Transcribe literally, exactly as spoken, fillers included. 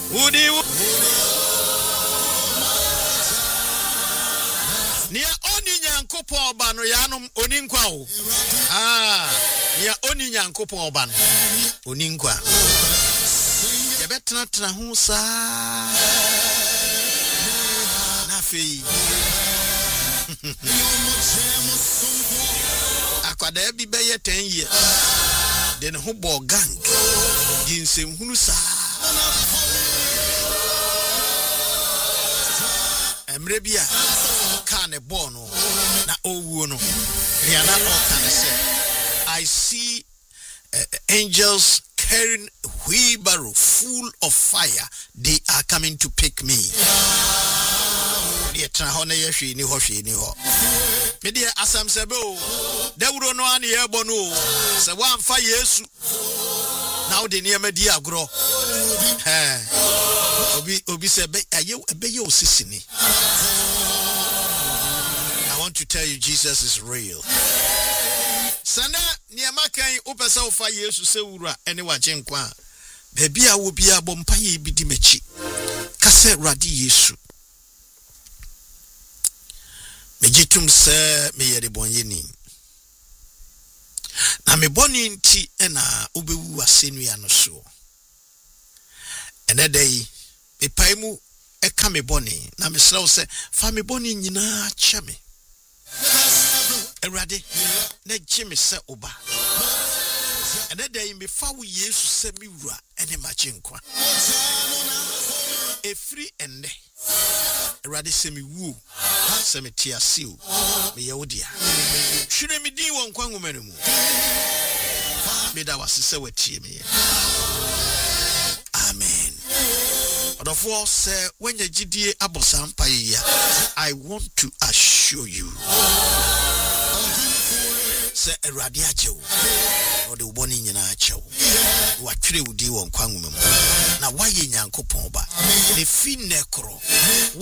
Udi Nia oni nyankopon oba no yanom oni nkwa o. Ah, nia oni nyankopon oba no oni nkwa. Ye betena tena ho sa. Na fei. Akwada bi be ye ten years. Den ho bo gang. Ginsem hunu sa. Emre bia kan e born no na owu no. Riana o kan say I see uh, angels carrying a wheelbarrow full of fire. They are coming to pick me. They try hone ye hwe ni ho hwe ni ho. Me de asam sebe o. Dawuro no an ye bo no. Se wan fa Yesu. Now the near media agro. Eh. Obi obi se be aye be ye osisini. I want to tell you Jesus is real. Sana niema kan opesa ofa Yesu se wura ene waje nkwa. Baby a wo bia bompa ye bi di mechi. Kase radi Yesu. Mejitum se me yere bonyeni. Na me boni nti ena obewu asenu ya no so. Ene dey me paimu eka me boni na me sra wo se fa me boni nyina kya me. Erade na gye me se oba. Ene dey me fa wo Yesu se me wura ene ma chinkwa. Efri ende Erade se me wu se me tiase o me ye wodia. Hwere me din won kwa ngomanu mu. Me da wase se watie me. Amen. Odofo se wenye gidie abosampa ya. I want to assure you. Se Erade achewo. Ode uboni nyina achewo. Wa twere udi won kwa ngomanu. Na waye nyankopon ba. Ne fi nekro.